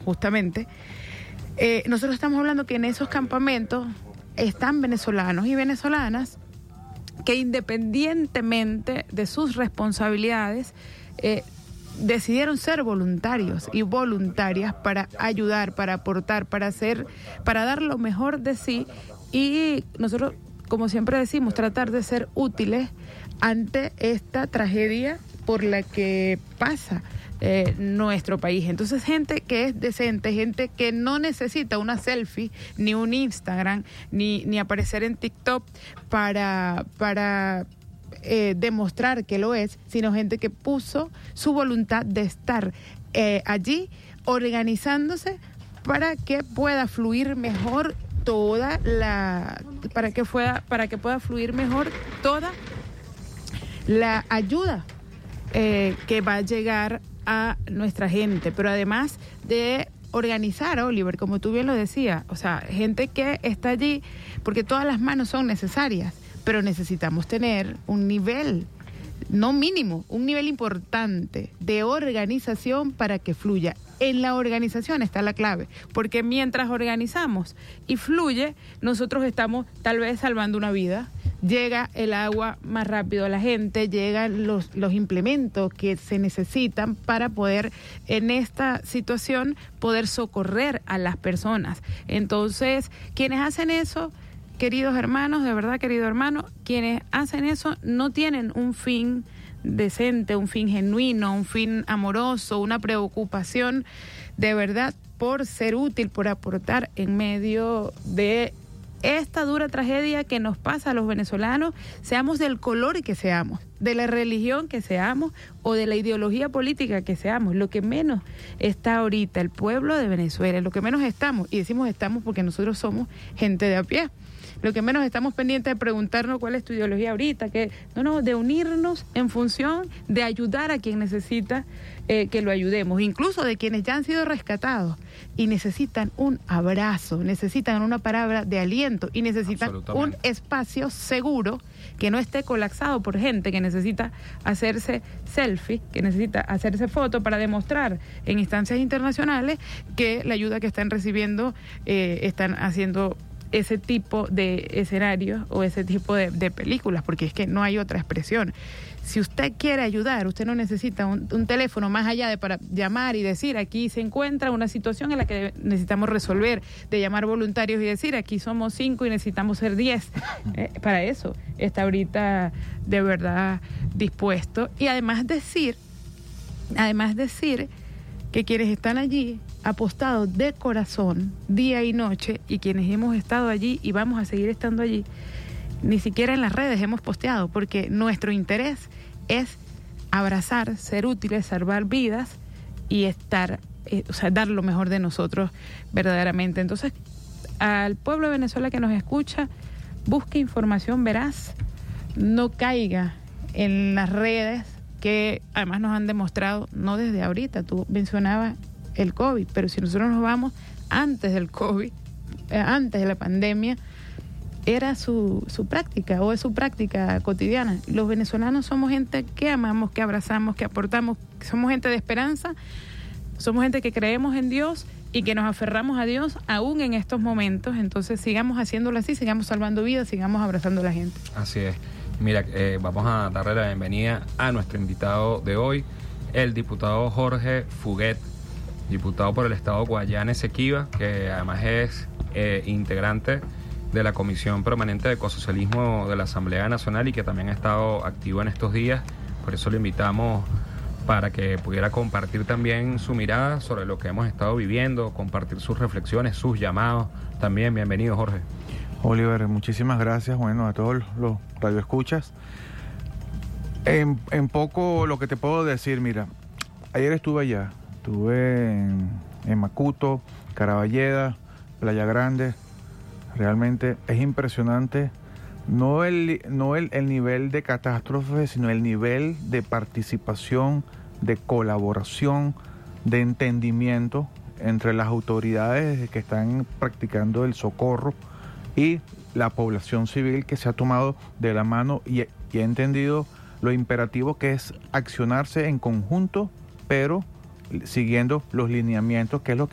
justamente, nosotros estamos hablando que en esos campamentos están venezolanos y venezolanas que independientemente de sus responsabilidades, decidieron ser voluntarios y voluntarias para ayudar, para aportar, para dar lo mejor de sí, y nosotros, como siempre decimos, tratar de ser útiles ante esta tragedia por la que pasa nuestro país. Entonces, gente que es decente, gente que no necesita una selfie, ni un Instagram, ni aparecer en TikTok para demostrar que lo es, sino gente que puso su voluntad de estar allí organizándose para que pueda fluir mejor para que pueda fluir mejor toda la ayuda que va a llegar a nuestra gente. Pero además de organizar, Oliver, como tú bien lo decías, o sea, gente que está allí, porque todas las manos son necesarias, pero necesitamos tener un nivel, no mínimo, un nivel importante de organización para que fluya. En la organización está la clave, porque mientras organizamos y fluye, nosotros estamos tal vez salvando una vida. Llega el agua más rápido a la gente, llegan los implementos que se necesitan para poder, en esta situación, poder socorrer a las personas. Entonces, quienes hacen eso, queridos hermanos, de verdad, querido hermano, quienes hacen eso no tienen un fin decente, un fin genuino, un fin amoroso, una preocupación de verdad por ser útil, por aportar en medio de esta dura tragedia que nos pasa a los venezolanos, seamos del color que seamos, de la religión que seamos o de la ideología política que seamos. Lo que menos está ahorita el pueblo de Venezuela, lo que menos estamos, y decimos estamos porque nosotros somos gente de a pie, lo que menos estamos pendientes de preguntarnos cuál es tu ideología ahorita, de unirnos en función de ayudar a quien necesita que lo ayudemos, incluso de quienes ya han sido rescatados y necesitan un abrazo, necesitan una palabra de aliento y necesitan un espacio seguro que no esté colapsado por gente que necesita hacerse selfie, que necesita hacerse foto para demostrar en instancias internacionales que la ayuda que están recibiendo están haciendo ese tipo de escenarios o ese tipo de películas, porque es que no hay otra expresión. Si usted quiere ayudar, usted no necesita un teléfono más allá de para llamar y decir aquí se encuentra una situación en la que necesitamos resolver, de llamar voluntarios y decir aquí somos 5 y necesitamos ser 10. Para eso está ahorita de verdad dispuesto. Y además decir que quienes están allí apostados de corazón, día y noche, y quienes hemos estado allí y vamos a seguir estando allí, ni siquiera en las redes hemos posteado, porque nuestro interés es abrazar, ser útiles, salvar vidas y estar, dar lo mejor de nosotros verdaderamente. Entonces, al pueblo de Venezuela que nos escucha, busque información veraz, no caiga en las redes que además nos han demostrado, no desde ahorita, tú mencionabas el COVID, pero si nosotros nos vamos antes del COVID, antes de la pandemia, era su práctica o es su práctica cotidiana. Los venezolanos somos gente que amamos, que abrazamos, que aportamos, somos gente de esperanza, somos gente que creemos en Dios y que nos aferramos a Dios aún en estos momentos. Entonces sigamos haciéndolo así, sigamos salvando vidas, sigamos abrazando a la gente. Así es. Mira, vamos a darle la bienvenida a nuestro invitado de hoy, el diputado Jorge Fuguet, diputado por el estado Guayana Esequiba, que además es integrante de la Comisión Permanente de Ecosocialismo de la Asamblea Nacional y que también ha estado activo en estos días. Por eso lo invitamos para que pudiera compartir también su mirada sobre lo que hemos estado viviendo, compartir sus reflexiones, sus llamados. También bienvenido, Jorge. Oliver, muchísimas gracias, bueno, a todos los radioescuchas. En poco lo que te puedo decir, mira, ayer estuve allá, estuve en Macuto, Caraballeda, Playa Grande. Realmente es impresionante, no el nivel de catástrofe, sino el nivel de participación, de colaboración, de entendimiento entre las autoridades que están practicando el socorro y la población civil que se ha tomado de la mano y ha entendido lo imperativo que es accionarse en conjunto, pero siguiendo los lineamientos, que es lo que